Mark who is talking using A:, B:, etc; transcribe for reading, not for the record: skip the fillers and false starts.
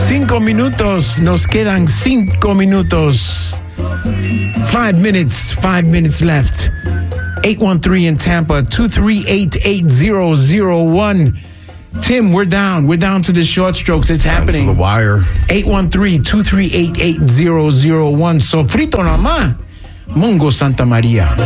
A: 5 minutos. Nos quedan 5 minutos. 5 minutes. 5 minutes left. 813 in Tampa, 238-8001. Tim, we're down. We're down to the short strokes. It's happening.
B: To the wire.
A: 813-238-8001. Sofrito nada más. Mungo Santa Maria.